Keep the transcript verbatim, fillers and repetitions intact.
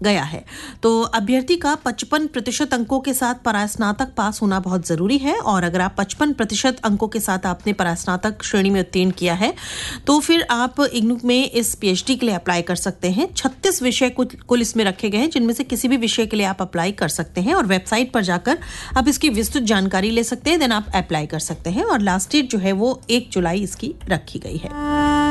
गया है। तो अभ्यर्थी का पचपन प्रतिशत अंकों के साथ परास्नातक पास होना बहुत ज़रूरी है, और अगर आप पचपन प्रतिशत अंकों के साथ आपने परास्नातक श्रेणी में उत्तीर्ण किया है तो फिर आप इग्नू में इस पीएचडी के लिए अप्लाई कर सकते हैं। छत्तीस विषय कुल इसमें रखे गए हैं, जिनमें से किसी भी विषय के लिए आप अप्लाई कर सकते हैं, और वेबसाइट पर जाकर आप इसकी विस्तृत जानकारी ले सकते हैं, देन आप अप्लाई कर सकते हैं। और लास्ट डेट जो है वो एक जुलाई इसकी रखी गई है।